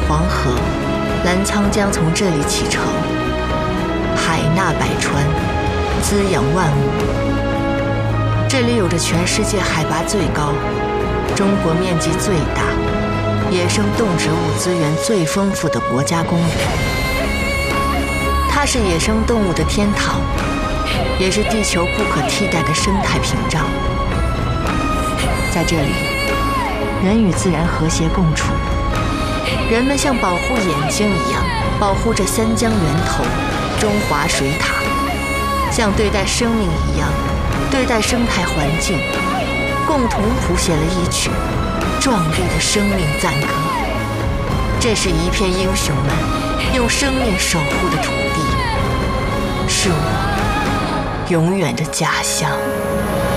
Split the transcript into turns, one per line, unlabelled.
黄河，澜沧江从这里启程，海纳百川，滋养万物。这里有着全世界海拔最高、中国面积最大、野生动植物资源最丰富的国家公园。它是野生动物的天堂，也是地球不可替代的生态屏障。在这里，人与自然和谐共处，人们像保护眼睛一样保护着三江源头中华水塔，像对待生命一样对待生态环境，共同谱写了一曲壮丽的生命赞歌。这是一片英雄们用生命守护的土地，是我永远的家乡。